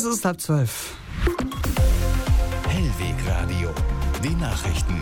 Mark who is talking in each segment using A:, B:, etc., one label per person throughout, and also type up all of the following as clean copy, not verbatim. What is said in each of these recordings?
A: Es ist 11:30.
B: Hellwegradio, die Nachrichten.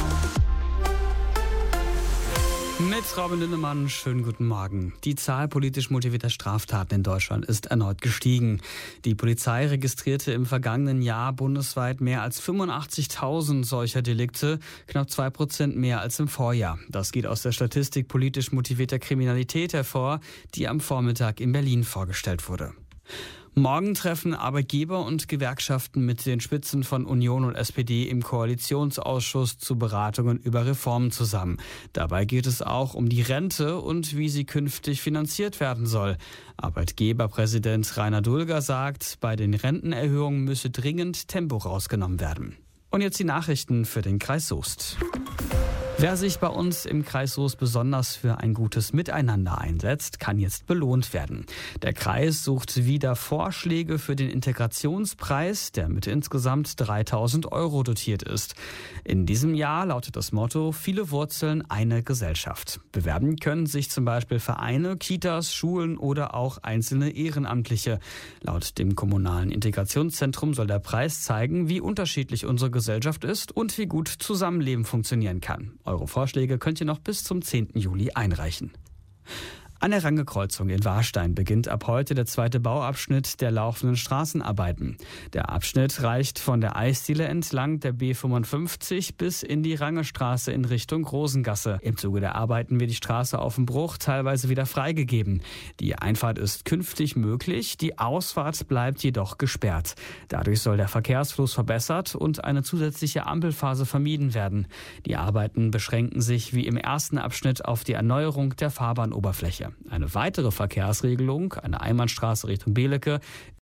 A: Mit Robin Lindemann, schönen guten Morgen. Die Zahl politisch motivierter Straftaten in Deutschland ist erneut gestiegen. Die Polizei registrierte im vergangenen Jahr bundesweit mehr als 85.000 solcher Delikte, knapp 2% mehr als im Vorjahr. Das geht aus der Statistik politisch motivierter Kriminalität hervor, die am Vormittag in Berlin vorgestellt wurde. Morgen treffen Arbeitgeber und Gewerkschaften mit den Spitzen von Union und SPD im Koalitionsausschuss zu Beratungen über Reformen zusammen. Dabei geht es auch um die Rente und wie sie künftig finanziert werden soll. Arbeitgeberpräsident Rainer Dulger sagt, bei den Rentenerhöhungen müsse dringend Tempo rausgenommen werden. Und jetzt die Nachrichten für den Kreis Soest. Wer sich bei uns im Kreis Soest besonders für ein gutes Miteinander einsetzt, kann jetzt belohnt werden. Der Kreis sucht wieder Vorschläge für den Integrationspreis, der mit insgesamt 3.000 € dotiert ist. In diesem Jahr lautet das Motto: Viele Wurzeln, eine Gesellschaft. Bewerben können sich zum Beispiel Vereine, Kitas, Schulen oder auch einzelne Ehrenamtliche. Laut dem kommunalen Integrationszentrum soll der Preis zeigen, wie unterschiedlich unsere Gesellschaft ist und wie gut Zusammenleben funktionieren kann. Eure Vorschläge könnt ihr noch bis zum 10. Juli einreichen. An der Rangekreuzung in Warstein beginnt ab heute der zweite Bauabschnitt der laufenden Straßenarbeiten. Der Abschnitt reicht von der Eisdiele entlang der B55 bis in die Rangestraße in Richtung Rosengasse. Im Zuge der Arbeiten wird die Straße auf dem Bruch teilweise wieder freigegeben. Die Einfahrt ist künftig möglich, die Ausfahrt bleibt jedoch gesperrt. Dadurch soll der Verkehrsfluss verbessert und eine zusätzliche Ampelphase vermieden werden. Die Arbeiten beschränken sich wie im ersten Abschnitt auf die Erneuerung der Fahrbahnoberfläche. Eine weitere Verkehrsregelung, eine Einbahnstraße Richtung Belecke,